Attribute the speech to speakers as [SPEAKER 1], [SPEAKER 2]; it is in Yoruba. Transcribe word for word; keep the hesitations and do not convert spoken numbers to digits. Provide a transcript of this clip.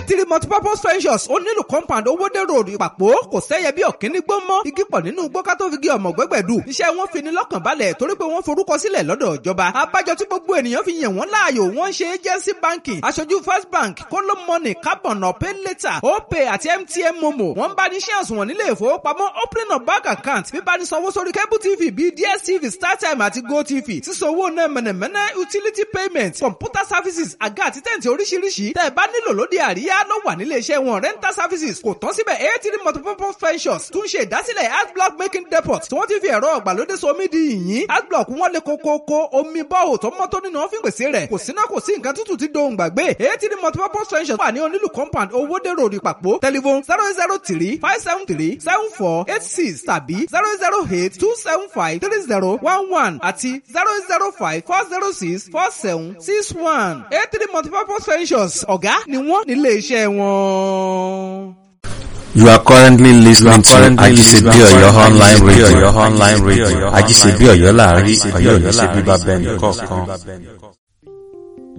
[SPEAKER 1] three multipurpose ventures ó nílùú compound owódé road ìpàpọ̀ kò sẹ́yẹ bí ọ̀kíní gbó mọ́ igi pọ̀ nínú gbọ́ká tó fi gé ọmọ gbẹ́gbẹ̀dù iṣẹ́ wọn fi ni lọ́kàn balẹ̀ torí pé wọ́n forúkọ sílẹ̀ lọ́dọ̀ ìjọba abájọ tí gbogbo ènìyàn fi yàn wọ́n láàyò wọ́n ṣe agency banking aṣojú first bank kóló money carbon pay later opay àti mtn momo wọ́n bá ní shares wọn nílé ìfowópamọ́ opening of bank account bíbá ní sanwó sórí cable tv bíi dstv startime àti gotv sísanwó náà mẹ̀nẹ̀mẹ̀nẹ̀ utility payment computer services àga àti tẹ̀ǹtì oríṣiríṣi tẹ́ ẹ bá nílò lóde àríyá ló wà nílé iṣẹ́ wọn rental services kò tán síbẹ̀ eighty multipurpose ventures tún ṣe ìdásílẹ̀ adblock making depot tí wọ́n ti fi ẹ̀rọ ọ̀gbàlódé somi di yìnyín adblock wọn lè kókókó omi bọ́ọ̀ tó mọ́ tó nínú ọ́fíìn pèsè rẹ̀ kò síná kò sí nǹkan tútù tí dohùn gbàgbé eighty multipurpose ventures wà ní onílù compound owódé road ìpàpọ̀ telephone zero zero three five seven three seven four eight six tàbí zero zero eight two seven five three zero one one àti zero zero five four zero six four seven six one eighty multipurpose ventures ọ̀gá ni wọ́n nílé iṣẹ́ wọn.
[SPEAKER 2] You are currently listening to Ajisebi Oyo online radio. Your online radio. Ajisebi Oyo láàrin Ọ̀yọ́ ní ṣe bíbá bẹ́ẹ̀ nìkọ̀ọ̀kan.